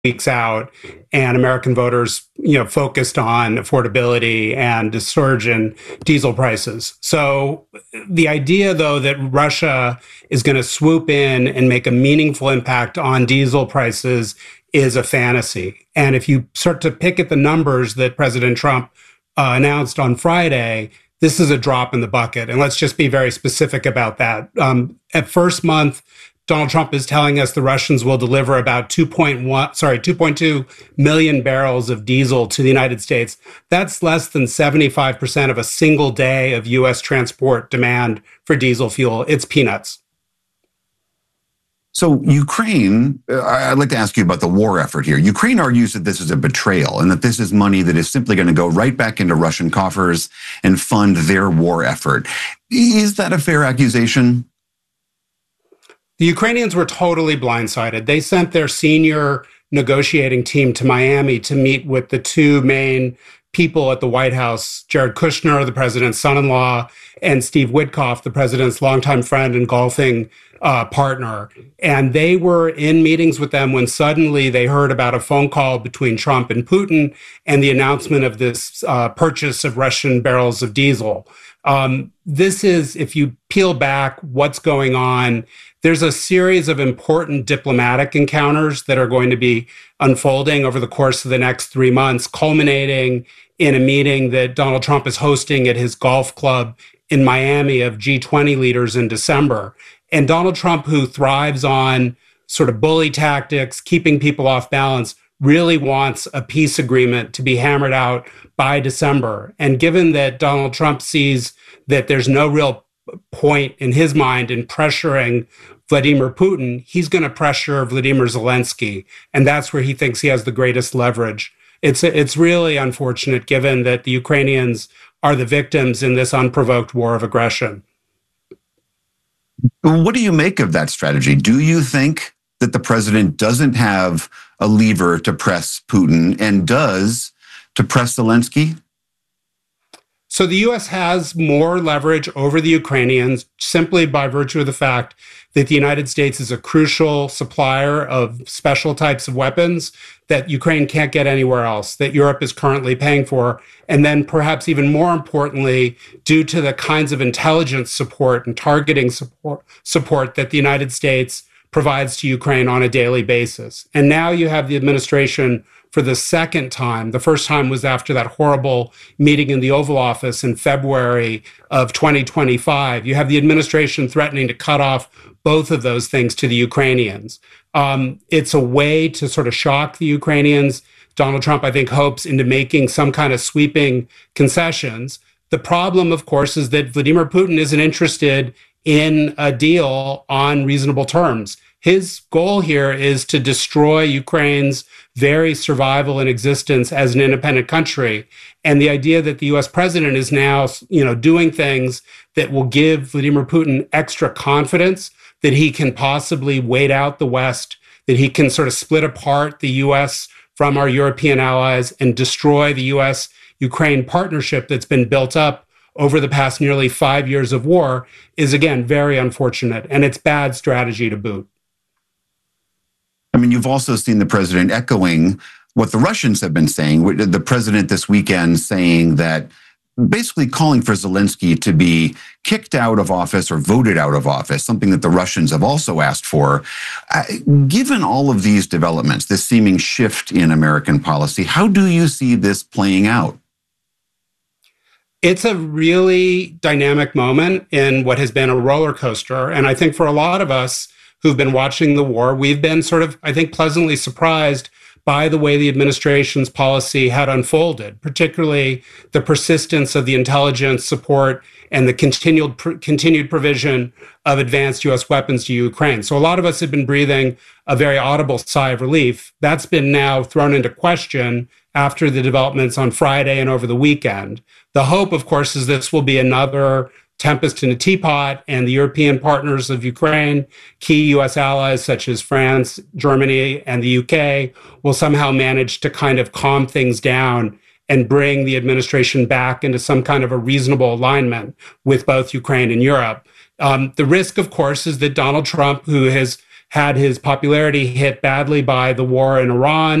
weeks out, and American voters, focused on affordability and the surge in diesel prices. So the idea, though, that Russia is going to swoop in and make a meaningful impact on diesel prices is a fantasy. And if you start to pick at the numbers that President Trump announced on Friday, this is a drop in the bucket. And let's just be very specific about that. At first month, Donald Trump is telling us the Russians will deliver about 2.2 million barrels of diesel to the United States. That's less than 75% of a single day of U.S. transport demand for diesel fuel. It's peanuts. So Ukraine, I'd like to ask you about the war effort here. Ukraine argues that this is a betrayal and that this is money that is simply going to go right back into Russian coffers and fund their war effort. Is that a fair accusation? The Ukrainians were totally blindsided. They sent their senior negotiating team to Miami to meet with the two main people at the White House, Jared Kushner, the president's son-in-law, and Steve Witkoff, the president's longtime friend and golfing partner. And they were in meetings with them when suddenly they heard about a phone call between Trump and Putin and the announcement of this purchase of Russian barrels of diesel. This is, if you peel back what's going on, there's a series of important diplomatic encounters that are going to be unfolding over the course of the next 3 months, culminating in a meeting that Donald Trump is hosting at his golf club in Miami of G20 leaders in December. And Donald Trump, who thrives on sort of bully tactics, keeping people off balance, really wants a peace agreement to be hammered out by December. And given that Donald Trump sees that there's no real point in his mind in pressuring Vladimir Putin, he's going to pressure Vladimir Zelensky. And that's where he thinks he has the greatest leverage. It's really unfortunate, given that the Ukrainians are the victims in this unprovoked war of aggression. What do you make of that strategy? Do you think that the president doesn't have a lever to press Putin and does to press Zelensky? So the U.S. has more leverage over the Ukrainians simply by virtue of the fact that the United States is a crucial supplier of special types of weapons that Ukraine can't get anywhere else, that Europe is currently paying for. And then perhaps even more importantly, due to the kinds of intelligence support and targeting support that the United States provides to Ukraine on a daily basis. And now you have the administration for the second time. The first time was after that horrible meeting in the Oval Office in February of 2025. You have the administration threatening to cut off both of those things to the Ukrainians. It's a way to sort of shock the Ukrainians. Donald Trump, I think, hopes into making some kind of sweeping concessions. The problem, of course, is that Vladimir Putin isn't interested in a deal on reasonable terms. His goal here is to destroy Ukraine's very survival and existence as an independent country. And the idea that the US president is now, doing things that will give Vladimir Putin extra confidence that he can possibly wait out the West, that he can sort of split apart the US from our European allies and destroy the US-Ukraine partnership that's been built up over the past nearly 5 years of war is, again, very unfortunate. And it's bad strategy to boot. I mean, you've also seen the president echoing what the Russians have been saying. The president this weekend saying that, basically calling for Zelensky to be kicked out of office or voted out of office, something that the Russians have also asked for. Given all of these developments, this seeming shift in American policy, how do you see this playing out? It's a really dynamic moment in what has been a roller coaster. And I think for a lot of us who've been watching the war, we've been sort of, I think, pleasantly surprised by the way the administration's policy had unfolded, particularly the persistence of the intelligence support and the continued provision of advanced U.S. weapons to Ukraine. So a lot of us have been breathing a very audible sigh of relief. That's been now thrown into question after the developments on Friday and over the weekend. The hope, of course, is this will be another tempest in a teapot, and the European partners of Ukraine, key U.S. allies such as France, Germany, and the UK, will somehow manage to kind of calm things down and bring the administration back into some kind of a reasonable alignment with both Ukraine and Europe. The risk, of course, is that Donald Trump, who has had his popularity hit badly by the war in Iran.